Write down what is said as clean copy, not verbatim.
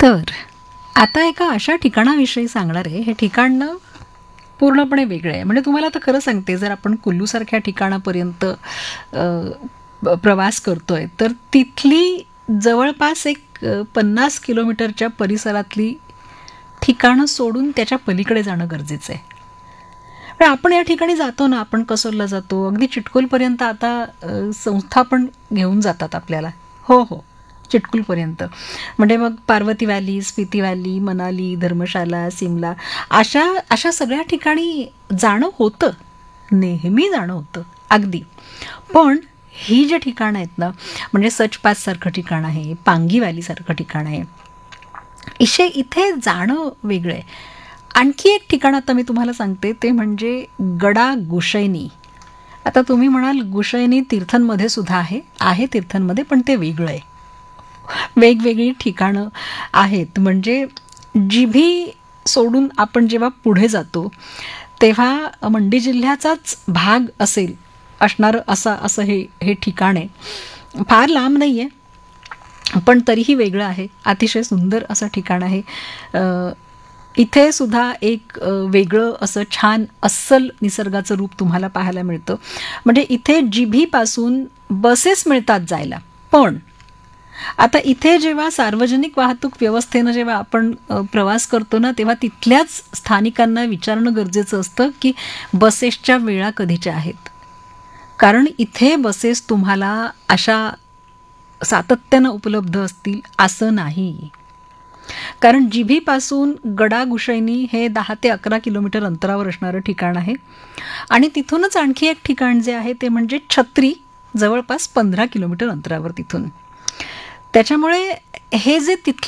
तर आता एका अशा ठिकाणाविषयी सांगणार आहे. हे ठिकाण ना पूर्णपणे वेगळं आहे. म्हणजे तुम्हाला आता खरं सांगते, जर आपण कुल्लूसारख्या ठिकाणापर्यंत प्रवास करतोय तर तिथली जवळपास एक 50 किलोमीटरच्या परिसरातली ठिकाणं सोडून त्याच्या पलीकडे जाणं गरजेचं आहे. पण आपण या ठिकाणी जातो ना, आपण कसोलला जातो, अगदी चिटकुलपर्यंत आता संस्था पण घेऊन जातात आपल्याला. हो हो, चिटकुलपर्यंत. म्हणजे मग पार्वती व्हॅली, स्पिती व्हॅली, मनाली, धर्मशाला, सिमला अशा अशा सगळ्या ठिकाणी जाणं होतं, नेहमी जाणं होतं अगदी. पण ही जी ठिकाणं आहेत ना, म्हणजे सच पाससारखं ठिकाण आहे, पांगी व्हॅलीसारखं ठिकाण आहे, इथे जाणं वेगळं आहे. आणखी एक ठिकाण आता मी तुम्हाला सांगते, ते म्हणजे गडा गुशैनी. आता तुम्ही म्हणाल गुशैनी तीर्थांमध्ये सुद्धा आहे तीर्थांमध्ये, पण ते वेगळं आहे. वेगवेगळी ठिकाणं आहेत. म्हणजे जिभी सोडून आपण जेव्हा पुढे जातो तेव्हा मंडी जिल्ह्याचाच भाग असणारं असं हे ठिकाण आहे. फार लांब नाही आहे, पण तरीही वेगळं आहे. अतिशय सुंदर असं ठिकाण आहे. इथे सुद्धा एक वेगळं असं छान अस्सल निसर्गाचं रूप तुम्हाला पाहायला मिळतं. म्हणजे इथे जिभीपासून बसेस मिळतात जायला. पण आता इथे जेव्हा सार्वजनिक वाहतूक व्यवस्थेनं जेव्हा आपण प्रवास करतो ना, तेव्हा तिथल्याच स्थानिकांना विचारणं गरजेचं असतं की बसेसच्या वेळा कधीच्या आहेत. कारण इथे बसेस तुम्हाला अशा सातत्यानं उपलब्ध असतील असं नाही. कारण जिभीपासून गडा गुशैनी हे 10 ते 11 किलोमीटर अंतरावर असणारं ठिकाण आहे. आणि तिथूनच आणखी एक ठिकाण जे आहे ते म्हणजे छत्री, जवळपास 15 किलोमीटर अंतरावर तिथून. त्याच्यामुळे हे जे तिथलं